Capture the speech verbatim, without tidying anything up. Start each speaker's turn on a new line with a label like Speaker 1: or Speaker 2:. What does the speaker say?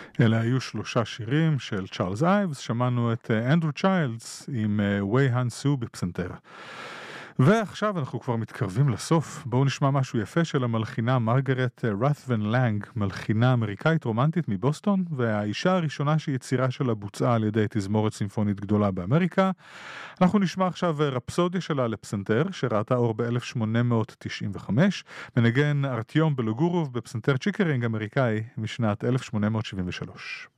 Speaker 1: אלה היו שלושה שירים של צ'ארלס אייבס, שמענו את אנדרו צ'יילדס עם ווי האן סו בפסנתר. ועכשיו אנחנו כבר מתקרבים לסוף. בואו נשמע משהו יפה של המלחינה מרגרט רת'בן לנג, מלחינה אמריקאית רומנטית מבוסטון, והאישה הראשונה שיצירה שלה בוצעה על ידי תזמורת סימפונית גדולה באמריקה. אנחנו נשמע עכשיו רפסודיה שלה לפסנתר, שראתה אור ב-אלף שמונה מאות תשעים וחמש, מנגן ארטיום בלוגורוב בפסנתר צ'יקרינג אמריקאי משנת אלף שמונה מאות שבעים ושלוש.